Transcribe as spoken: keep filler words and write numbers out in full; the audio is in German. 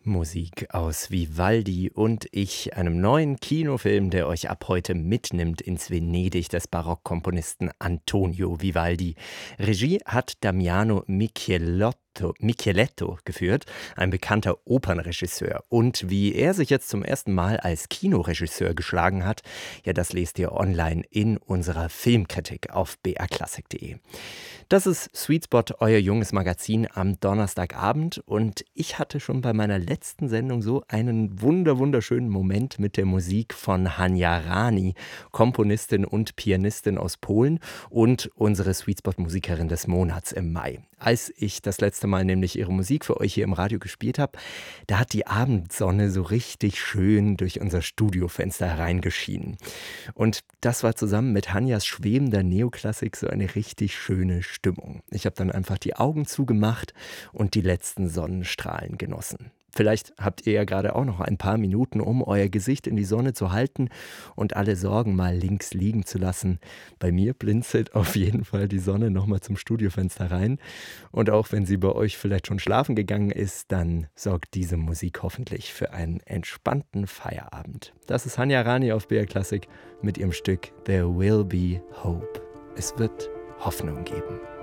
Musik aus Vivaldi und Ich, einem neuen Kinofilm, der euch ab heute mitnimmt ins Venedig des Barockkomponisten Antonio Vivaldi. Regie hat Damiano Micheletto, Micheletto geführt, ein bekannter Opernregisseur. Und wie er sich jetzt zum ersten Mal als Kinoregisseur geschlagen hat, ja, das lest ihr online in unserer Filmkritik auf b r klassik punkt de. Das ist Sweet Spot, euer junges Magazin am Donnerstagabend, und ich hatte schon bei meiner letzten Sendung so einen wunder wunderschönen Moment mit der Musik von Hania Rani, Komponistin und Pianistin aus Polen und unsere Sweet Spot Musikerin des Monats im Mai. Als ich das letzte Mal nämlich ihre Musik für euch hier im Radio gespielt habe, da hat die Abendsonne so richtig schön durch unser Studiofenster hereingeschienen. Und das war zusammen mit Hanias schwebender Neoklassik so eine richtig schöne Stimmung. Ich habe dann einfach die Augen zugemacht und die letzten Sonnenstrahlen genossen. Vielleicht habt ihr ja gerade auch noch ein paar Minuten, um euer Gesicht in die Sonne zu halten und alle Sorgen mal links liegen zu lassen. Bei mir blinzelt auf jeden Fall die Sonne nochmal zum Studiofenster rein. Und auch wenn sie bei euch vielleicht schon schlafen gegangen ist, dann sorgt diese Musik hoffentlich für einen entspannten Feierabend. Das ist Hania Rani auf B R Klassik mit ihrem Stück There Will Be Hope. Es wird Hoffnung geben.